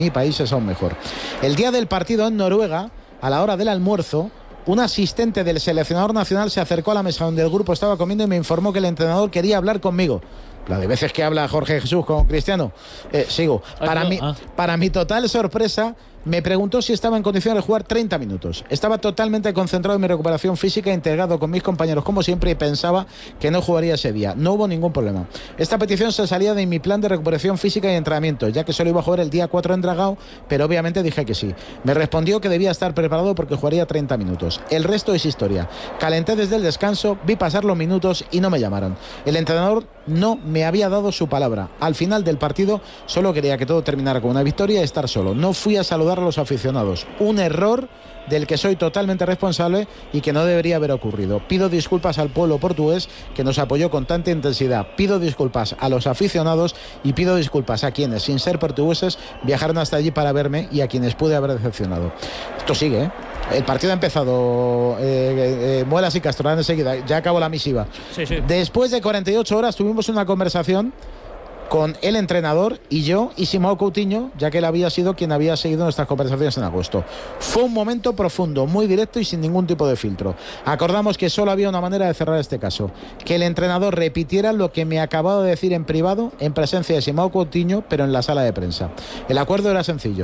mi país es aún mejor. El día del partido en Noruega, a la hora del almuerzo, un asistente del seleccionador nacional se acercó a la mesa donde el grupo estaba comiendo y me informó que el entrenador quería hablar conmigo. La de veces que habla Jorge Jesús con Cristiano. Sigo. Para mi total sorpresa, me preguntó si estaba en condiciones de jugar 30 minutos. Estaba totalmente concentrado en mi recuperación física, integrado con mis compañeros como siempre, y pensaba que no jugaría ese día. No hubo ningún problema. Esta petición se salía de mi plan de recuperación física y entrenamiento, ya que solo iba a jugar el día 4 en Dragao, pero obviamente dije que sí. Me respondió que debía estar preparado porque jugaría 30 minutos. El resto es historia. Calenté desde el descanso, vi pasar los minutos y no me llamaron. El entrenador no me había dado su palabra. Al final del partido solo quería que todo terminara con una victoria y estar solo. No fui a saludar a los aficionados. Un error del que soy totalmente responsable y que no debería haber ocurrido. Pido disculpas al pueblo portugués que nos apoyó con tanta intensidad. Pido disculpas a los aficionados y pido disculpas a quienes, sin ser portugueses, viajaron hasta allí para verme y a quienes pude haber decepcionado. Esto sigue, ¿eh? El partido ha empezado, Muelas y Castorán enseguida, ya acabó la misiva. Sí. Después de 48 horas tuvimos una conversación con el entrenador y yo y Simão Coutinho, ya que él había sido quien había seguido nuestras conversaciones en agosto. Fue un momento profundo, muy directo y sin ningún tipo de filtro. Acordamos que solo había una manera de cerrar este caso, que el entrenador repitiera lo que me acababa de decir en privado, en presencia de Simão Coutinho, pero en la sala de prensa. El acuerdo era sencillo.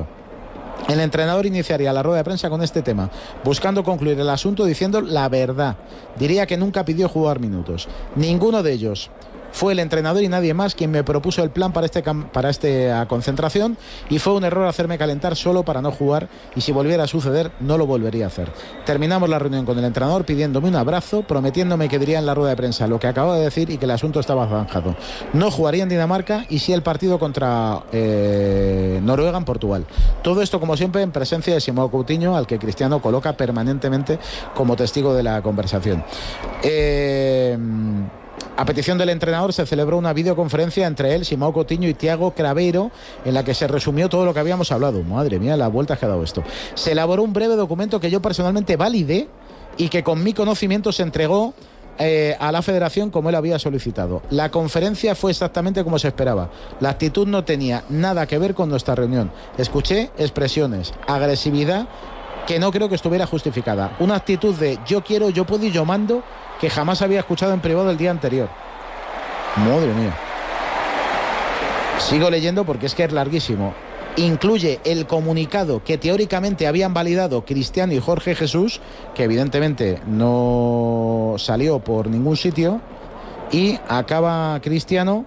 El entrenador iniciaría la rueda de prensa con este tema, buscando concluir el asunto diciendo la verdad. Diría que nunca pidió jugar minutos. Ninguno de ellos. Fue el entrenador y nadie más quien me propuso el plan para esta concentración, y fue un error hacerme calentar solo para no jugar, y si volviera a suceder no lo volvería a hacer. Terminamos la reunión con el entrenador pidiéndome un abrazo, prometiéndome que diría en la rueda de prensa lo que acabo de decir y que el asunto estaba zanjado. No jugaría en Dinamarca y sí el partido contra Noruega en Portugal. Todo esto, como siempre, en presencia de Simão Coutinho, al que Cristiano coloca permanentemente como testigo de la conversación. A petición del entrenador se celebró una videoconferencia entre él, Simão Coutinho y Thiago Craveiro, en la que se resumió todo lo que habíamos hablado. Madre mía, las vueltas que ha dado esto. Se elaboró un breve documento que yo personalmente validé y que con mi conocimiento se entregó a la federación como él había solicitado. La conferencia fue exactamente como se esperaba. La actitud no tenía nada que ver con nuestra reunión. Escuché expresiones, agresividad que no creo que estuviera justificada. Una actitud de yo quiero, yo puedo y yo mando, que jamás había escuchado en privado el día anterior. Madre mía. Sigo leyendo porque es que es larguísimo. Incluye el comunicado que teóricamente habían validado Cristiano y Jorge Jesús, que evidentemente no salió por ningún sitio, y acaba Cristiano,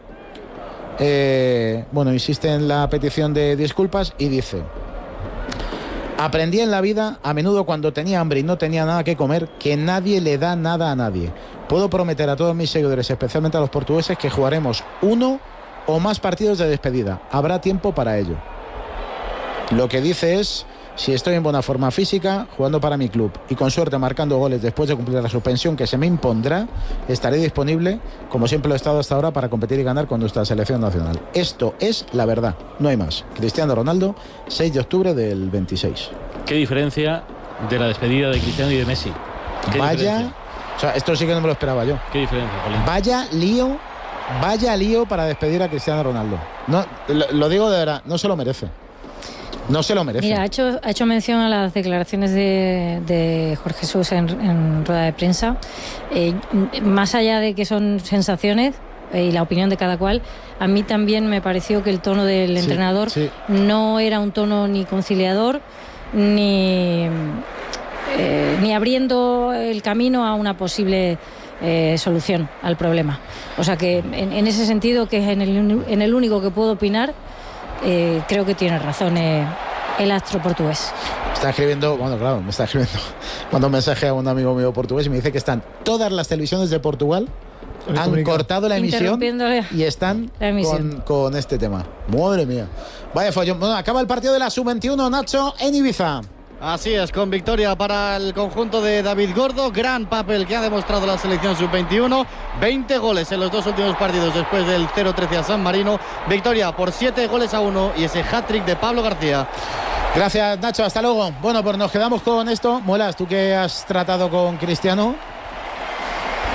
insiste en la petición de disculpas y dice: aprendí en la vida, a menudo cuando tenía hambre y no tenía nada que comer, que nadie le da nada a nadie. Puedo prometer a todos mis seguidores, especialmente a los portugueses, que jugaremos uno o más partidos de despedida. Habrá tiempo para ello. Lo que dice es: si estoy en buena forma física, jugando para mi club y con suerte marcando goles después de cumplir la suspensión que se me impondrá, estaré disponible, como siempre lo he estado hasta ahora, para competir y ganar con nuestra selección nacional. Esto es la verdad, no hay más. Cristiano Ronaldo, 6 de octubre del 26. ¿Qué diferencia de la despedida de Cristiano y de Messi? Vaya, o sea, esto sí que no me lo esperaba yo. ¿Qué diferencia, Jolín? Vaya lío para despedir a Cristiano Ronaldo. No, lo digo de verdad, no se lo merece. No se lo merece. Mira, ha hecho mención a las declaraciones de Jorge Jesús en rueda de prensa. Más allá de que son sensaciones y la opinión de cada cual, a mí también me pareció que el tono del entrenador no era un tono ni conciliador ni abriendo el camino a una posible solución al problema. O sea que en ese sentido, que es en el único que puedo opinar, creo que tiene razón el astro portugués. Me está escribiendo mando un mensaje a un amigo mío portugués y me dice que están todas las televisiones de Portugal, han cortado la emisión y están con este tema. Madre mía. Vaya follón. Bueno, acaba el partido de la Sub-21, Nacho, en Ibiza. Así es, con victoria para el conjunto de David Gordo. Gran papel que ha demostrado la selección sub-21. 20 goles en los dos últimos partidos después del 0-13 a San Marino. Victoria por 7-1 y ese hat-trick de Pablo García. Gracias, Nacho, hasta luego. Bueno, pues nos quedamos con esto. Muelas, tú que has tratado con Cristiano.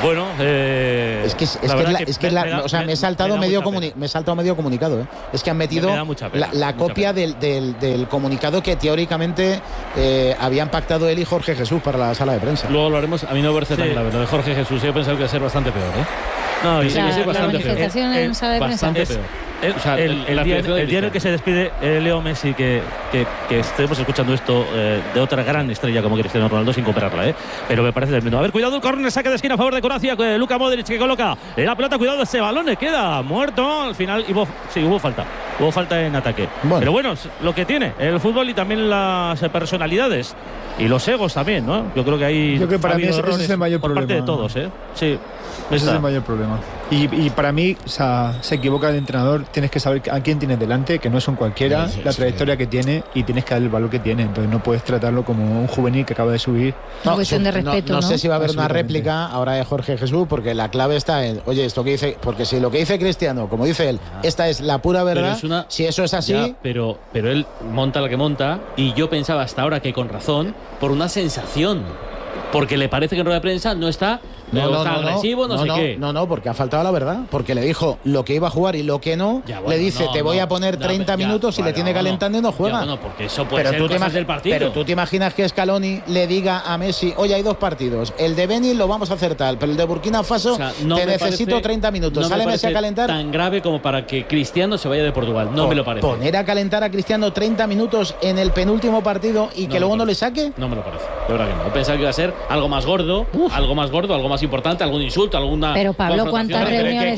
Bueno, es que me he saltado medio comunicado. Es que han metido la copia del comunicado que teóricamente habían pactado él y Jorge Jesús para la sala de prensa. Luego lo haremos. A mí no me parece tan grave lo de Jorge Jesús. Yo pensaba que iba a ser bastante peor, No, y la manifestación en sala de prensa. Bastante peor. El día en el que se despide Leo Messi, que estemos escuchando esto de otra gran estrella como Cristiano Ronaldo sin compararla, pero me parece tremendo. A ver, cuidado, el córner, saque de esquina a favor de Croacia, Luka Modric que coloca la pelota, cuidado, ese balón le queda muerto. Al final hubo falta en ataque. Pero bueno, lo que tiene el fútbol y también las personalidades y los egos también, ¿no? Yo creo que para mí ese es el mayor problema. Por parte de todos, Sí. Ese es el mayor problema. Y para mí, se equivoca el entrenador. Tienes que saber a quién tienes delante, que no son cualquiera, la trayectoria que tiene, y tienes que darle el valor que tiene. Entonces no puedes tratarlo como un juvenil que acaba de subir. No, cuestión de respeto. No sé si va a haber una réplica ahora de Jorge Jesús, porque la clave está en, oye, esto que dice, porque si lo que dice Cristiano, como dice él, esta es la pura verdad, si eso es así. Ya, pero él monta la que monta, y yo pensaba hasta ahora que con razón, por una sensación. Porque le parece que en rueda de prensa no está agresivo, no sé qué. No, porque ha faltado la verdad. Porque le dijo lo que iba a jugar y lo que no. Le dice, te voy a poner 30 minutos y le tiene calentando y no juega. Porque eso puede ser cosas del partido. Pero tú te imaginas que Scaloni le diga a Messi, oye, hay 2 partidos. El de Benin lo vamos a hacer tal, pero el de Burkina Faso te necesito 30 minutos. No sale Messi a calentar. Tan grave como para que Cristiano se vaya de Portugal. No me lo parece. Poner a calentar a Cristiano 30 minutos en el penúltimo partido y que luego no le saque. No me lo parece. De verdad que no. Pensaba que iba a ser algo más gordo, algo más importante, algún insulto, alguna. Pero Pablo, ¿cuántas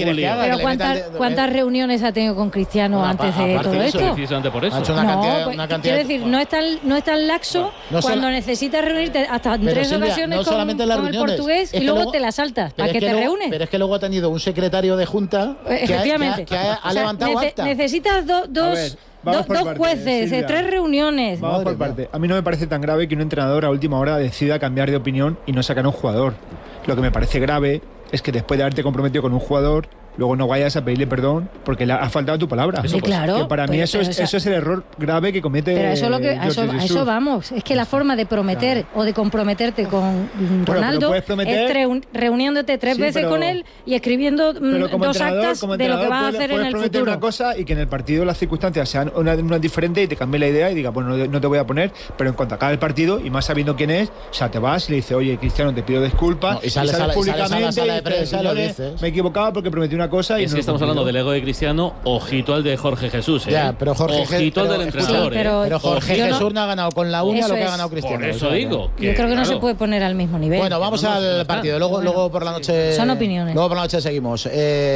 reuniones ha tenido con Cristiano antes de todo esto? Precisamente por eso. Quiero decir, no es tan laxo cuando necesitas reunirte hasta en 3 ocasiones con el portugués y luego te la saltas. ¿Para qué te reúnes? Pero es que luego ha tenido un secretario de junta que ha levantado acta. Necesitas dos jueces, 3 reuniones. Vamos por parte. A mí no me parece tan grave que un entrenador a última hora decida cambiar de opinión y no sacar a un jugador. Lo que me parece grave es que después de haberte comprometido con un jugador, luego no vayas a pedirle perdón porque le ha faltado tu palabra. Sí, claro. Que para mí eso es el error grave que comete. Pero a eso vamos. Es que la forma de prometer o de comprometerte con Ronaldo es reuniéndote 3 veces con él y escribiendo 2 actas de lo que vas a hacer en el prometer futuro. Una cosa y que en el partido las circunstancias sean una diferente y te cambie la idea y diga, bueno, no te voy a poner, pero en cuanto acabe el partido y más sabiendo quién es, o sea, te vas y le dices, oye, Cristiano, te pido disculpas. Y sales públicamente a la sala de prensa, lo dices. Me he equivocado porque prometí una cosa y es que estamos hablando del ego de Cristiano, ojito al de Jorge Jesús. Ya, pero ojito al del entrenador. Pero Jorge Jesús no ha ganado con la uña lo que ha ganado Cristiano. Por eso digo. Yo creo que no se puede poner al mismo nivel. Bueno, vamos al partido. Luego por la noche. Son opiniones. Luego por la noche seguimos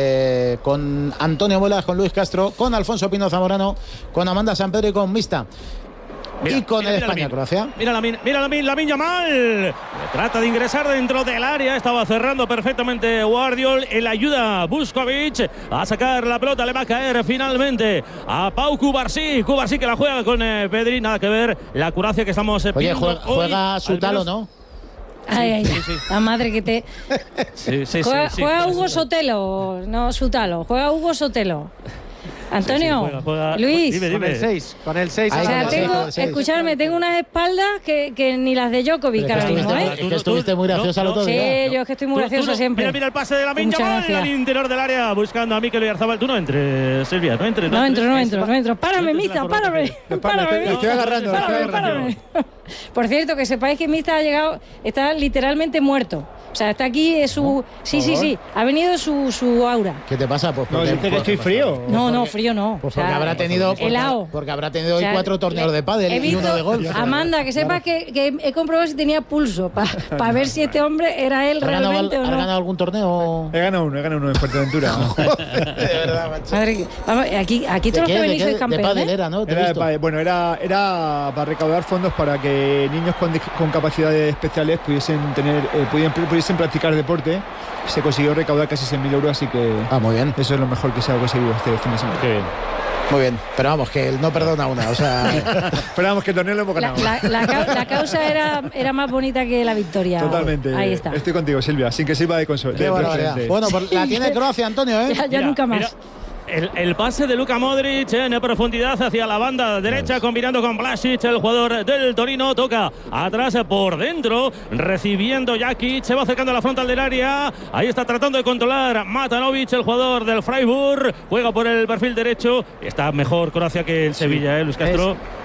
con Antonio Muelas, con Luis Castro, con Alfonso Pino Zamorano, con Amanda Sampedro y con Mista. Y con el España-Croacia. Mira Lamine Yamal. Trata de ingresar dentro del área. Estaba cerrando perfectamente Guardiol. En la ayuda Vuskovic a sacar la pelota. Le va a caer finalmente a Pau Cubarsí. Cubarsí que la juega con Pedri. Nada que ver la Croacia que estamos viendo. Oye, juega Sutalo, ¿no? Ay, la madre que te. Juega Hugo Sotelo. No, Sutalo. Juega Hugo Sotelo. Antonio, juega. Luis, Dime. Con el 6. O sea, tengo unas espaldas que ni las de Djokovic ahora mismo, ¿eh? Es que estuviste muy graciosa el otro día. Sí, yo es que estoy muy graciosa siempre. Mira el pase de Lamine Yamal al interior del área buscando a Mikel Oyarzabal. Tú no entres, Silvia, no entres. No entro. Párame, Mista, párame. Estoy agarrando. Por cierto, que sepáis que Mista está literalmente muerto. O sea, está aquí, es su. Sí. Ha venido su aura. ¿Qué te pasa? Pues porque dice que estoy frío. No, frío no. Pues porque habrá tenido. Helado. Porque habrá tenido hoy 4 torneos de pádel y 1 de golf. Amanda, que sepas que he comprobado si tenía pulso para ver si este hombre era él realmente o no. ¿Ha ganado algún torneo? He ganado uno en Fuerteventura. De verdad, macho. Madre, vamos, aquí todos los que venís sois campeones. De pádel era, ¿no? Era para recaudar fondos para que niños con capacidades especiales pudiesen practicar deporte. Se consiguió recaudar casi 6.000 euros, así que muy bien. Eso es lo mejor que se ha conseguido este fin de semana. Qué bien. Muy bien, pero vamos, que él no perdona una, o sea. Pero vamos, que el torneo lo hemos ganado. La causa era más bonita que la victoria. Totalmente. Ahí está. Estoy contigo, Silvia, sin que sirva de consuelo. Bueno, la tiene Croacia, Antonio, ¿eh? Ya nunca más. El pase de Luka Modric en profundidad hacia la banda derecha, combinando con Vlasic, el jugador del Torino. Toca atrás por dentro, recibiendo Jakic, se va acercando a la frontal del área. Ahí está tratando de controlar Matanovic, el jugador del Freiburg. Juega por el perfil derecho. Está mejor Croacia que en Sevilla, Luis Castro.